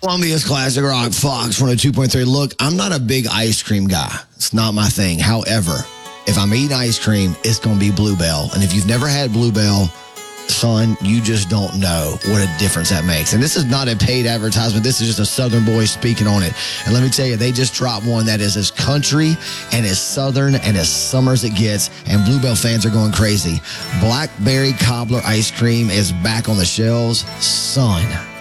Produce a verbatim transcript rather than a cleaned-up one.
Columbia's Classic Rock, Fox one oh two point three. Look, I'm not a big ice cream guy. It's not my thing. However, if I'm eating ice cream, it's going to be Bluebell. And if you've never had Bluebell, son, you just don't know what a difference that makes. And this is not a paid advertisement. This is just a Southern boy speaking on it. And let me tell you, they just dropped one that is as country and as Southern and as summer as it gets. And Bluebell fans are going crazy. Blackberry cobbler ice cream is back on the shelves. Son,